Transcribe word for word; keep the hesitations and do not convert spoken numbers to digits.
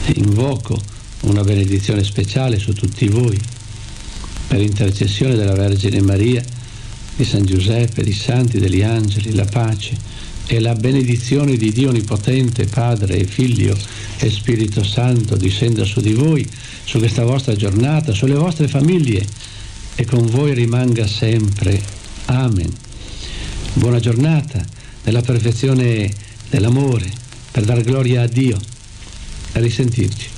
invoco una benedizione speciale su tutti voi, per intercessione della Vergine Maria, di San Giuseppe, di santi, degli angeli, la pace e la benedizione di Dio Onnipotente, Padre e Figlio e Spirito Santo discenda su di voi, su questa vostra giornata, sulle vostre famiglie e con voi rimanga sempre. Amen. Buona giornata nella perfezione dell'amore, per dar gloria a Dio. A risentirci.